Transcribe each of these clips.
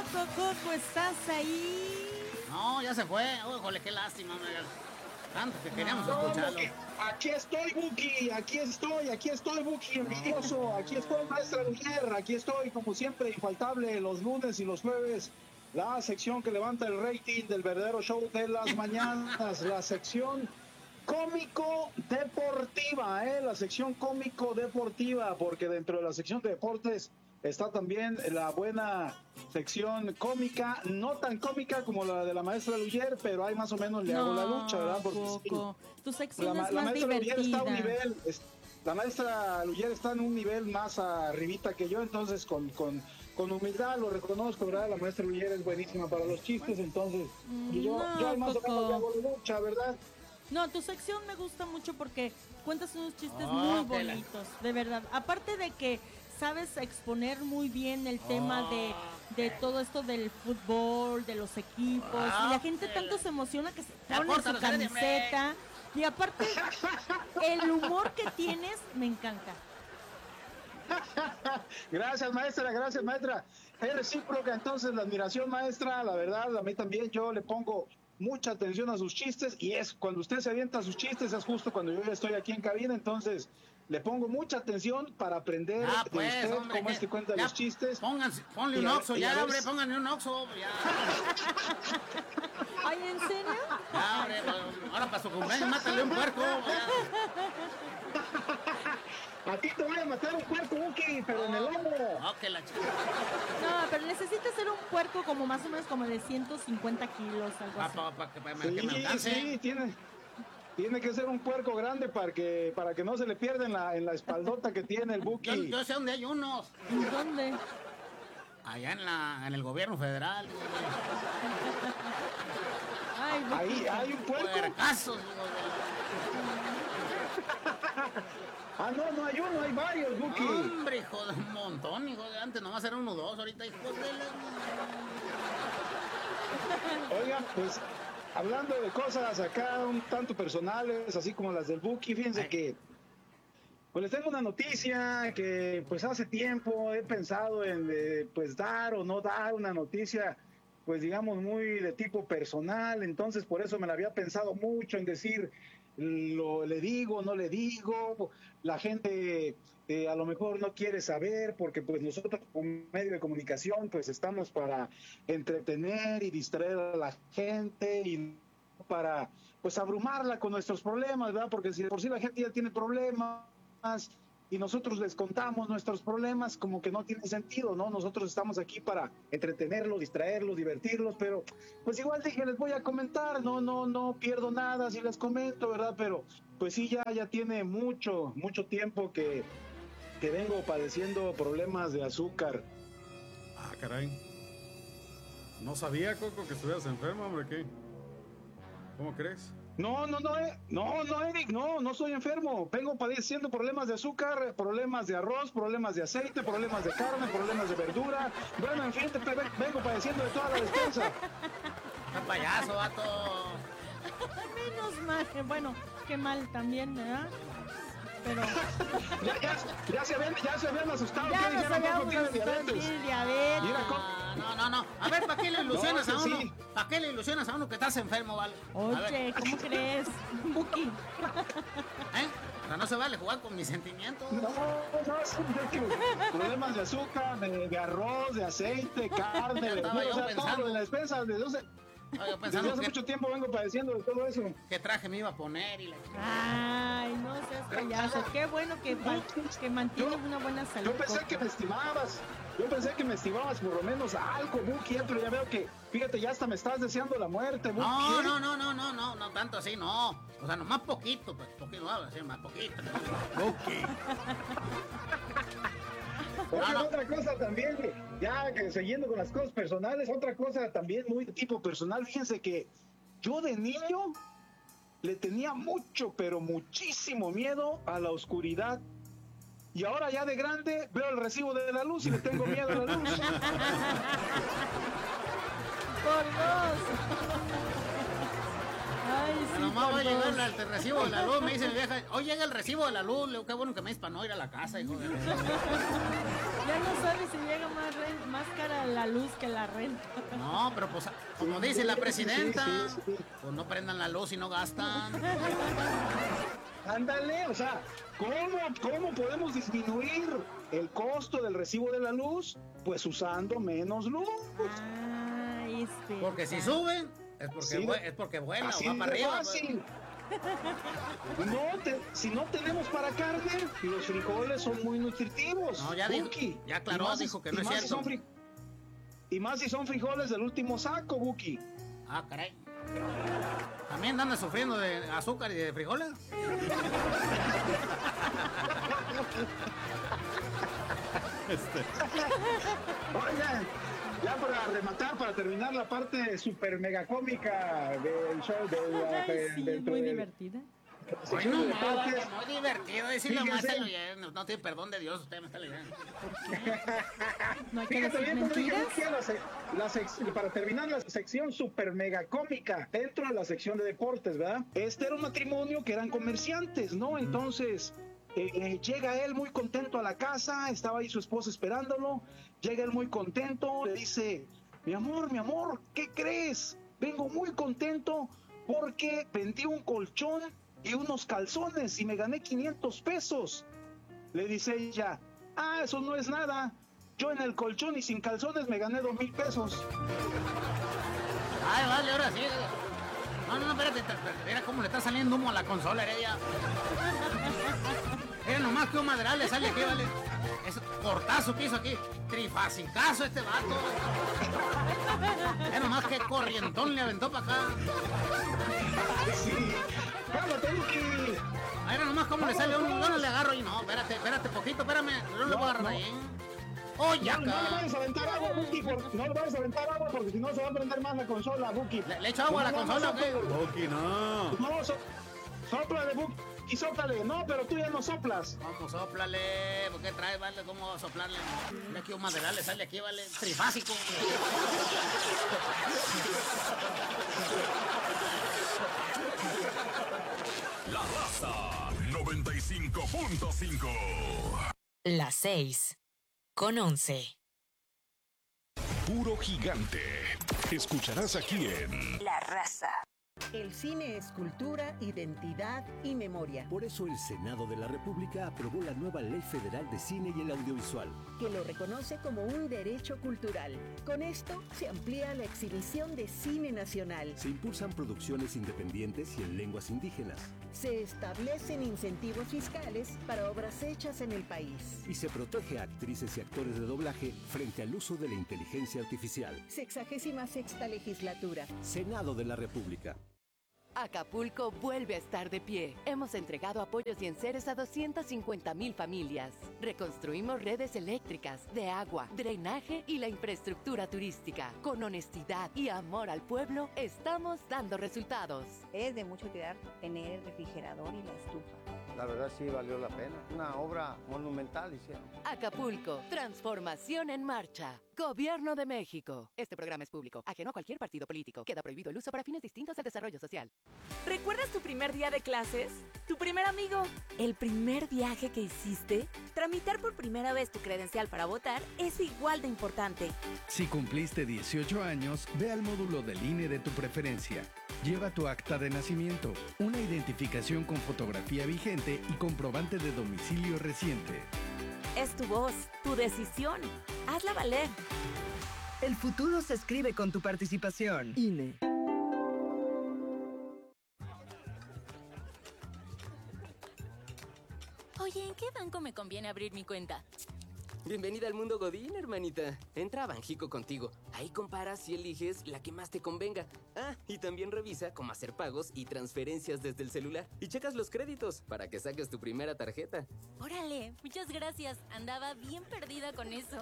Coco, ¿estás ahí? No, ya se fue. Híjole, qué lástima, hombre. Tanto que queríamos No, escucharlo. aquí estoy, Buki, aquí estoy, Buki, envidioso, aquí estoy, maestra Lugier, aquí estoy, como siempre, infaltable, los lunes y los jueves, la sección que levanta el rating del verdadero show de las mañanas, la sección cómico-deportiva, la sección cómico-deportiva, porque dentro de la sección de deportes está también la buena sección cómica, no tan cómica como la de la maestra Lugier, pero ahí más o menos le hago la lucha, ¿verdad? Porque Coco, tu sección la es más maestra Lugier está a un divertida. nivel, la maestra Lugier está en un nivel más arribita que yo, entonces con humildad lo reconozco, ¿verdad? La maestra Lugier es buenísima para los chistes, entonces y yo No, ahí más o menos le Coco. hago la lucha, ¿verdad? No, tu sección me gusta mucho porque cuentas unos chistes muy bonitos, de verdad. Aparte de que sabes exponer muy bien el tema de todo esto del fútbol, de los equipos, y la gente tanto se emociona que se pone su camiseta. Y aparte, el humor que tienes me encanta. Gracias, maestra. Es recíproca entonces la admiración, maestra. La verdad, a mí también yo le pongo mucha atención a sus chistes y es cuando usted se avienta sus chistes, es justo cuando yo ya estoy aquí en cabina, entonces le pongo mucha atención para aprender de usted, hombre, cómo es que cuenta los chistes. Ponle un oxo, ya, hombre, pónganle un oxo, ya. Ay, ¿en serio? Ya, hombre, ahora para su cumpleaños, mátale un puerco. A ti te voy a matar un puerco, Buki, pero en el lomo. Que la chica. No, pero necesitas ser un puerco como más o menos como de 150 kilos, algo así. Para que me alcance. Sí, tiene que ser un puerco grande para que no se le pierda en la espaldota que tiene el Buki. Yo sé dónde hay unos. ¿En dónde? Allá en el gobierno federal. Ay, ahí hay un puerco. Puercazos, no hay uno, hay varios, Buki. Hombre, hijo de un montón, hijo de antes nomás era 1 o 2, ahorita hijo de la... Oigan, pues hablando de cosas acá un tanto personales, así como las del Buki, fíjense que pues les tengo una noticia que pues hace tiempo he pensado en pues dar o no dar una noticia, pues digamos muy de tipo personal, entonces por eso me la había pensado mucho en decir, le digo, no le digo, la gente a lo mejor no quiere saber porque pues nosotros como medio de comunicación pues estamos para entretener y distraer a la gente y para pues abrumarla con nuestros problemas, ¿verdad? Porque si de por sí la gente ya tiene problemas y nosotros les contamos nuestros problemas, como que no tiene sentido, ¿no? Nosotros estamos aquí para entretenerlos, distraerlos, divertirlos, pero pues igual dije, les voy a comentar, no pierdo nada si les comento, ¿verdad? Pero pues sí, ya tiene mucho tiempo que vengo padeciendo problemas de azúcar. Ah, caray. No sabía, Coco, que estuvieras enfermo, hombre, ¿qué? ¿Cómo crees? No, Eric, no soy enfermo. Vengo padeciendo problemas de azúcar, problemas de arroz, problemas de aceite, problemas de carne, problemas de verdura. Bueno, en fin, vengo padeciendo de toda la despensa. ¡Qué payaso, vato! Menos mal, bueno, qué mal también, ¿verdad? Pero ya se habían asustado. Ya nos habíamos tiene diabetes. Mira, No. A ver, ¿para qué le ilusionas a uno? Sí. ¿Para qué le ilusionas a uno que estás enfermo, vale? Oye, ¿cómo crees? Buki. O sea, no se vale jugar con mis sentimientos. No, problemas de azúcar, de arroz, de aceite, carne, verdura, o sea, todo en la despensa. Desde hace mucho tiempo vengo padeciendo de todo eso. ¿Qué traje me iba a poner? Ay, no seas payaso. Qué bueno que mantienes una buena salud. Yo pensé que me estimabas por lo menos algo, Buki, pero ya veo que, fíjate, ya hasta me estás deseando la muerte, Buki. No tanto así, no. O sea, nomás poquito, pues, poquito, no, así, más poquito. Buki. Otra cosa también, ya que siguiendo con las cosas personales, otra cosa también muy de tipo personal, fíjense que yo de niño le tenía mucho, pero muchísimo miedo a la oscuridad. Y ahora ya de grande veo el recibo de la luz y le tengo miedo a la luz. Por dos. Ay, sí, nomás va a llegar el recibo de la luz, me dice mi vieja, hoy llega el recibo de la luz, le digo, qué bueno que me dices para no ir a la casa, hijo de... Ya no sabes si llega más cara la luz que la renta. No, pero pues, como dice la presidenta, pues no prendan la luz y no gastan. Ándale, o sea, ¿cómo podemos disminuir el costo del recibo de la luz? Pues usando menos luz. Porque si suben, es porque vuela o va para arriba. Fácil. Si no tenemos para carne, los frijoles son muy nutritivos. No, ya aclaró, dijo que no es cierto. Y más si son frijoles del último saco, Buki. Ah, caray. ¿También anda sufriendo de azúcar y de frijoles? Oigan, ya para rematar, para terminar la parte super mega cómica del show muy divertida. Bueno, muy divertido, decir nomás no tiene perdón de Dios, usted me está leyendo. No hay que decir mentiras. Para terminar la sección super mega cómica, dentro de la sección de deportes, ¿verdad? Este era un matrimonio que eran comerciantes, ¿no? Entonces, llega él muy contento a la casa, estaba ahí su esposa esperándolo, llega él muy contento, le dice, mi amor, ¿qué crees? Vengo muy contento porque vendí un colchón y unos calzones y me gané 500 pesos. Le dice ella, eso no es nada. Yo en el colchón y sin calzones me gané 2,000 pesos. Ay, vale, ahora sí. No, espérate, mira cómo le está saliendo humo a la consola, Heredia. Mira nomás que un madral le sale aquí, vale. Es cortazo que hizo aquí. Trifasicazo este vato. Mira nomás que corrientón le aventó para acá. Sí. ¡Cállate, Luqui! Mira nomás cómo le sale uno. Yo no le agarro y no, espérate poquito, espérame. No le voy a agarrar ahí. ¡Oh, ya! No le vayas a aventar agua, Buki, no le vayas a aventar agua porque si no se va a prender más la consola, Buki. ¿Le echo agua a la consola o qué? Buki, no. No, sóplale, Buki, sóplale. No, pero tú ya no soplas. Vamos, sóplale. ¿Por qué traes, vale? ¿Cómo va a soplarle? Mira que un material le sale aquí, vale. Trifásico. La Raza 95.5. Las 6:11. Puro gigante. Escucharás aquí en La Raza. El cine es cultura, identidad y memoria. Por eso el Senado de la República aprobó la nueva Ley Federal de Cine y el Audiovisual, Que lo reconoce como un derecho cultural. Con esto se amplía la exhibición de cine nacional. se impulsan producciones independientes y en lenguas indígenas, Se establecen incentivos fiscales para obras hechas en el país. y se protege a actrices y actores de doblaje frente al uso de la inteligencia artificial. 66ª legislatura. Senado de la República. Acapulco vuelve a estar de pie. Hemos entregado apoyos y enseres a 250,000 familias. Reconstruimos redes eléctricas, de agua, drenaje y la infraestructura turística. Con honestidad y amor al pueblo, estamos dando resultados. Es de mucha utilidad tener el refrigerador y la estufa. La verdad sí valió la pena. Una obra monumental hicieron. Acapulco, transformación en marcha. Gobierno de México. Este programa es público, ajeno a cualquier partido político. Queda prohibido el uso para fines distintos al desarrollo social. ¿Recuerdas tu primer día de clases? ¿Tu primer amigo? ¿El primer viaje que hiciste? Tramitar por primera vez tu credencial para votar es igual de importante. Si cumpliste 18 años, ve al módulo del INE de tu preferencia. Lleva tu acta de nacimiento, una identificación con fotografía vigente y comprobante de domicilio reciente. Es tu voz, tu decisión. Hazla valer. El futuro se escribe con tu participación. INE. Oye, ¿en qué banco me conviene abrir mi cuenta? Bienvenida al mundo Godín, hermanita. Entra a Banjico contigo. Ahí comparas y eliges la que más te convenga. Y también revisa cómo hacer pagos y transferencias desde el celular. Y checas los créditos para que saques tu primera tarjeta. Órale, muchas gracias. Andaba bien perdida con eso.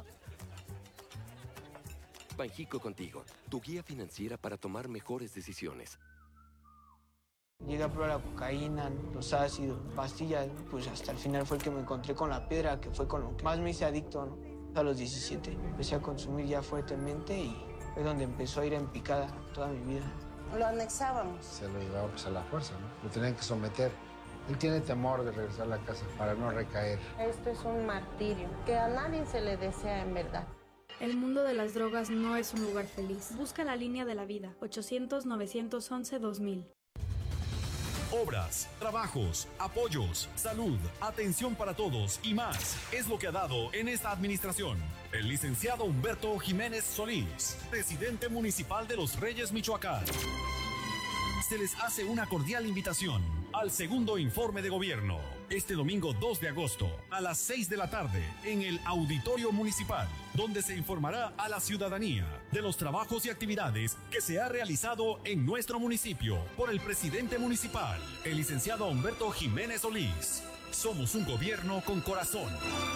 Banjico contigo, tu guía financiera para tomar mejores decisiones. Llegué a probar la cocaína, los ácidos, pastillas, pues hasta el final fue el que me encontré con la piedra, que fue con lo que más me hice adicto, ¿no? A los 17 empecé a consumir ya fuertemente y fue donde empezó a ir en picada toda mi vida. Lo anexábamos. Se lo llevaba pues a la fuerza, ¿no? Lo tenían que someter. Él tiene temor de regresar a la casa para no recaer. Esto es un martirio que a nadie se le desea en verdad. El mundo de las drogas no es un lugar feliz. Busca la línea de la vida. 800-911-2000. Obras, trabajos, apoyos, salud, atención para todos y más es lo que ha dado en esta administración el licenciado Humberto Jiménez Solís, presidente municipal de Los Reyes, Michoacán. Se les hace una cordial invitación al segundo informe de gobierno, este domingo 2 de agosto a las 6 de la tarde en el Auditorio Municipal, donde se informará a la ciudadanía de los trabajos y actividades que se ha realizado en nuestro municipio por el presidente municipal, el licenciado Humberto Jiménez Solís. Somos un gobierno con corazón.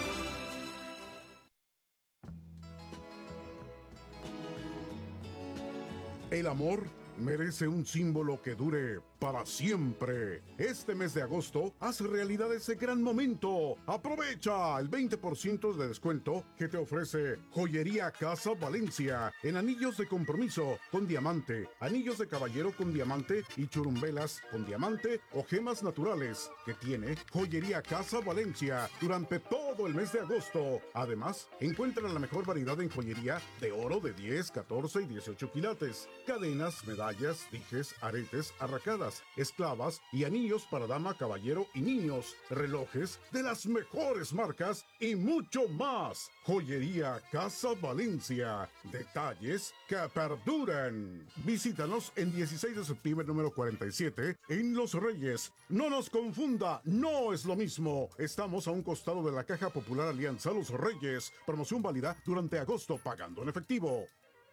El amor merece un símbolo que dure para siempre. Este mes de agosto, haz realidad ese gran momento. Aprovecha el 20% de descuento que te ofrece Joyería Casa Valencia en anillos de compromiso con diamante, anillos de caballero con diamante y churumbelas con diamante o gemas naturales que tiene Joyería Casa Valencia durante todo el mes de agosto. Además, encuentra la mejor variedad en joyería de oro de 10, 14 y 18 quilates, cadenas, medallas, dijes, aretes, arracadas, esclavas y anillos para dama, caballero y niños, relojes de las mejores marcas y mucho más. Joyería Casa Valencia, detalles que perduran. Visítanos en 16 de septiembre número 47 en Los Reyes. No nos confunda, no es lo mismo. Estamos a un costado de la Caja Popular Alianza Los Reyes. Promoción válida durante agosto pagando en efectivo.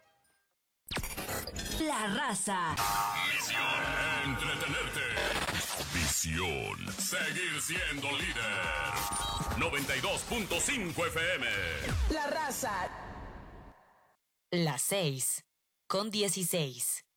La Raza. Misión: entretenerte. Visión: seguir siendo líder. 92.5 FM. La Raza. Las 6:16.